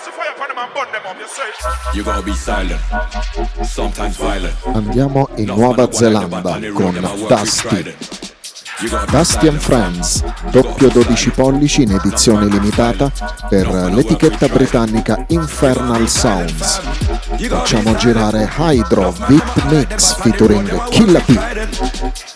You gotta be silent, sometimes violent. Andiamo in Nuova Zelanda con Dusty. Dusty and Friends, doppio 12 pollici in edizione limitata per l'etichetta britannica Infernal Sounds. Facciamo girare Hydro VIP Mix featuring Killa P.